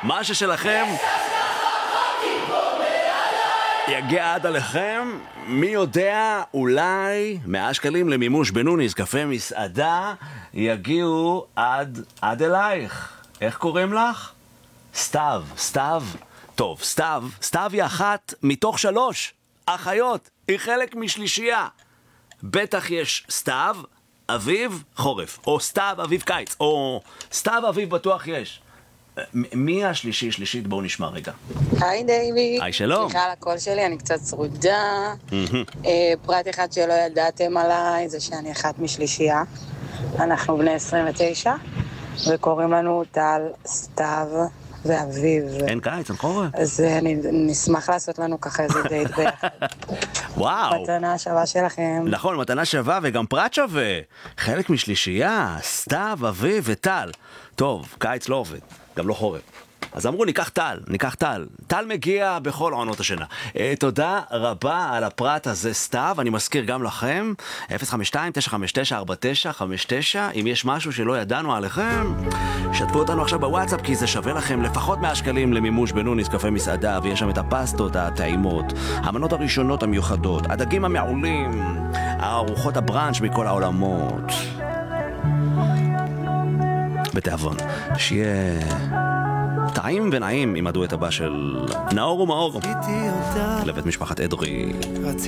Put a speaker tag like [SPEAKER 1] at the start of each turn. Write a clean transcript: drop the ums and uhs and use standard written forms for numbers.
[SPEAKER 1] מה ששלכם יגיע עד עליכם. מי יודע, אולי 100 שקלים למימוש בנוניס קפה מסעדה יגיעו עד אלייך. איך קוראים לך? סתיו. טוב, סתיו היא אחת מתוך 3 אחיות, היא חלק משלישייה. בטח יש סתיו, אביב, חורף, או סתיו, אביב, קיץ, או סתיו, אביב בטוח יש. מי השלישית? בואו נשמע רגע.
[SPEAKER 2] היי דיוויד.
[SPEAKER 1] היי, שלום.
[SPEAKER 2] סליחה על הקול שלי, אני קצת צרודה. פרט אחד שלא ידעתם עליי זה שאני אחת משלישייה. אנחנו בני 29 וקוראים לנו טל, סתיו ואביב.
[SPEAKER 1] אין קיץ, אין חורף.
[SPEAKER 2] אז אני נשמח לעשות לנו ככה איזה דייט ביחד.
[SPEAKER 1] וואו.
[SPEAKER 2] מתנה שווה שלכם.
[SPEAKER 1] נכון, מתנה שווה וגם פרט שווה. חלק משלישייה, סתיו, אביב וטל. טוב, קיץ לא עובד, גם לא חורף. אז אמרו ניקח טל. טל מגיע בכל עונות השנה. תודה רבה על הפרט הזה סתיו. אני מזכיר גם לכם 052-959-4959. אם יש משהו שלא ידענו עליכם, שתפו אותנו עכשיו בוואטסאפ, כי זה שווה לכם לפחות 100 שקלים למימוש בנוניס קפה מסעדה, ויש שם את הפסטות הטעימות, המנות הראשונות המיוחדות, הדגים המעולים, הארוחות הבראנץ' מכל העולמות. בתיאבון, שיהיה טעים ונעים עם הדואט הבא של נאור ומאור לבית משפחת אדרי.